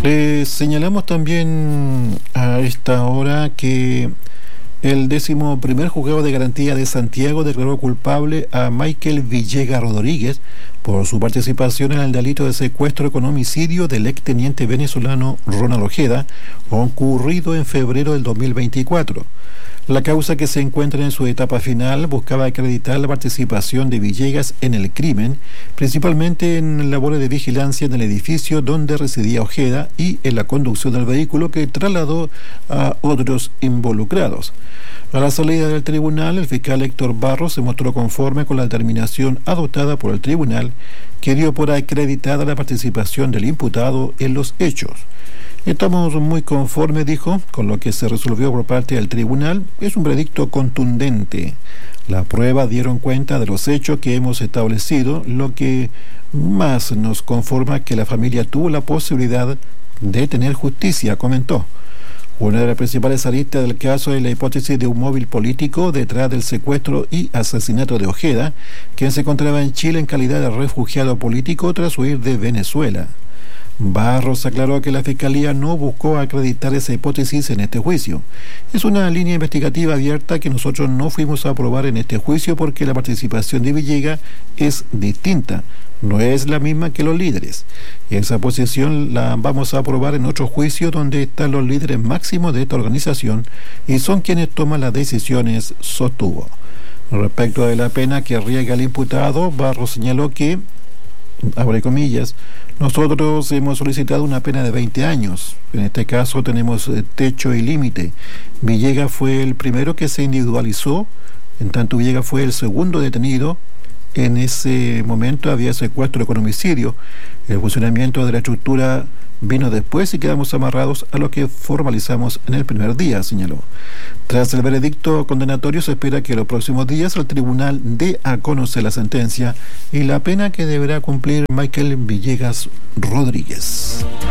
Señalamos también a esta hora que el 11º Juzgado de Garantía de Santiago declaró culpable a Michael Villegas Rodríguez por su participación en el delito de secuestro con homicidio del exteniente venezolano Ronald Ojeda, ocurrido en febrero del 2024. La causa, que se encuentra en su etapa final, buscaba acreditar la participación de Villegas en el crimen, principalmente en labores de vigilancia en el edificio donde residía Ojeda y en la conducción del vehículo que trasladó a otros involucrados. A la salida del tribunal, el fiscal Héctor Barros se mostró conforme con la determinación adoptada por el tribunal, que dio por acreditada la participación del imputado en los hechos. Estamos muy conformes, dijo, con lo que se resolvió por parte del tribunal. Es un veredicto contundente. Las pruebas dieron cuenta de los hechos que hemos establecido, lo que más nos conforma que la familia tuvo la posibilidad de tener justicia, comentó. Una de las principales aristas del caso es la hipótesis de un móvil político detrás del secuestro y asesinato de Ojeda, quien se encontraba en Chile en calidad de refugiado político tras huir de Venezuela. Barros aclaró que la Fiscalía no buscó acreditar esa hipótesis en este juicio. Es una línea investigativa abierta que nosotros no fuimos a aprobar en este juicio porque la participación de Villegas es distinta, no es la misma que los líderes. Y esa posición la vamos a aprobar en otro juicio donde están los líderes máximos de esta organización y son quienes toman las decisiones, sostuvo. Respecto de la pena que arriesga el imputado, Barros señaló que, abre comillas, nosotros hemos solicitado una pena de 20 años. En este caso tenemos techo y límite. Villegas fue el primero que se individualizó, en tanto Villegas fue el segundo detenido. En ese momento había secuestro con homicidio. El funcionamiento de la estructura vino después y quedamos amarrados a lo que formalizamos en el primer día, señaló. Tras el veredicto condenatorio, se espera que en los próximos días el tribunal dé a conocer la sentencia y la pena que deberá cumplir Michael Villegas Rodríguez.